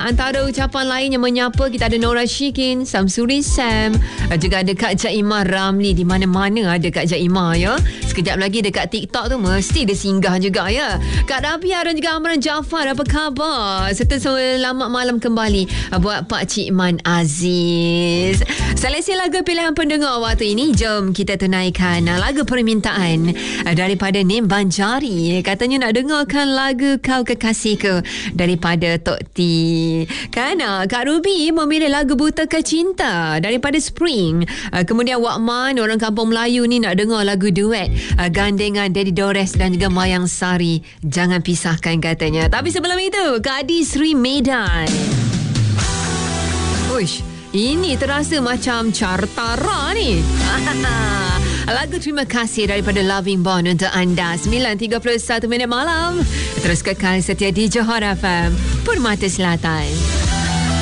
Antara ucapan lain yang menyapa, kita ada Nora Shikin, Samsuri Sam, juga ada Kak Jaimah Ramli. Di mana-mana ada Kak Jaimah ya. Sekejap lagi dekat TikTok tu mesti dia singgah juga ya. Kak Rabia dan juga Amran Jaafar, apa khabar? Serta selamat malam kembali buat Pak Cik Man Aziz. Seleksi lagu pilihan pendengar waktu ini, jom kita tunaikan lagu permintaan daripada Nim Banjari. Katanya nak dengarkan lagu Kau Kekasihku daripada Tok T. Kan Kak Ruby memilih lagu Buta Cinta daripada Spring. Kemudian Wakman, orang kampung Melayu ni, nak dengar lagu duet gandengan Daddy Dores dan juga Mayang Sari, Jangan Pisahkan katanya. Tapi sebelum itu, Kak Adi Sri Medan. Uish, ini terasa macam Cartara ni. Lagu Terima Kasih daripada Loving Bond untuk anda. 9.31 minit malam. Terus kekal setia di Johor FM, Permata Selatan.